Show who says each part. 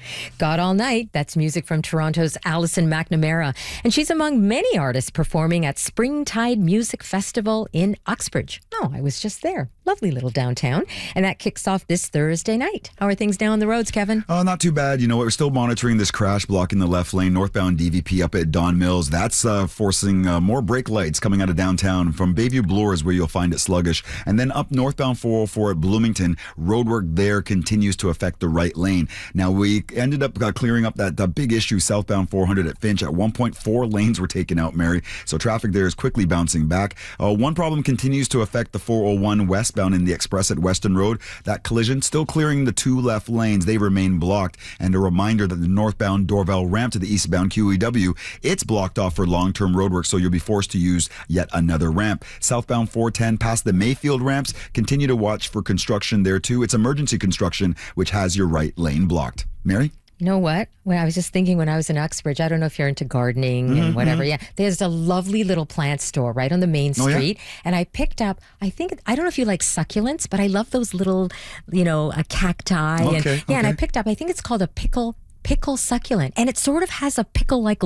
Speaker 1: God All Night, that's music from Toronto's Alison McNamara. And she's among many artists performing at Springtide Music Festival in Uxbridge. Oh, I was just there. Lovely little downtown. And that kicks off this Thursday night. How are things down the roads, Kevin?
Speaker 2: Oh, not too bad. You know, we're still monitoring this crash blocking the left lane, northbound DVP up at Don Mills. That's forcing more brake lights coming out of downtown. From Bayview Bloor is where you'll find it sluggish. And then up northbound 404 at Bloomington, roadwork there continues to affect the right lane. Now, we ended up clearing up that big issue southbound 400 at Finch. At 1.4 lanes were taken out, Mary. So traffic there is quickly bouncing back. One problem continues to affect the 401 westbound in the express at Weston Road. That collision still clearing the two left lanes. They remain blocked. And a reminder that the northbound Dorval ramp to the eastbound QEW, it's blocked off for long-term roadwork, so you'll be forced to use yet another ramp. Southbound 410 past the Mayfield ramps, continue to watch for construction there too. It's emergency construction, which has your right lane blocked. Mary?
Speaker 1: You know what? Well, I was just thinking when I was in Uxbridge, I don't know if you're into gardening and whatever. Yeah, there's a lovely little plant store right on the main street. And I picked up, I don't know if you like succulents, but I love those little, a cacti. And I picked up, I think it's called a pickle succulent. And it sort of has a pickle-like